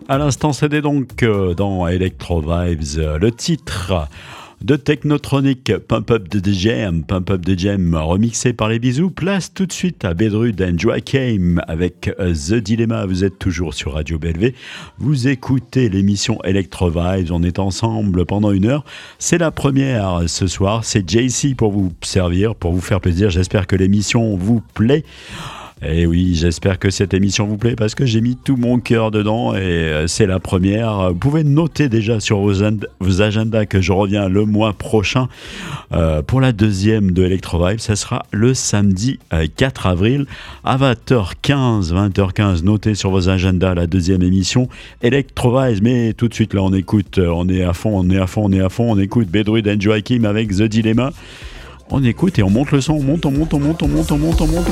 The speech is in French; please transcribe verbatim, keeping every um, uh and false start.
À l'instant, c'était donc euh, dans Electro Vibes, euh, le titre de Technotronic, Pump Up the Jam, Pump Up the Jam, remixé par les Bisous. Place tout de suite à Bedrud and Joachim avec euh, The Dilemma. Vous êtes toujours sur Radio B L V. Vous écoutez l'émission Electro Vibes. On est ensemble pendant une heure. C'est la première ce soir. C'est J C pour vous servir, pour vous faire plaisir. J'espère que l'émission vous plaît. Et oui, j'espère que cette émission vous plaît parce que j'ai mis tout mon cœur dedans et c'est la première. Vous pouvez noter déjà sur vos, and- vos agendas que je reviens le mois prochain euh, pour la deuxième de Electro Vibe. Ça sera le samedi euh, quatre avril à vingt heures quinze. vingt heures quinze, notez sur vos agendas la deuxième émission Electro Vibe. Mais tout de suite là, on écoute, on est à fond, on est à fond, on est à fond. On écoute Bedrud and Joachim avec The Dilemma. On écoute et on monte le son, on monte, on monte, on monte, on monte, on monte, on monte, on monte.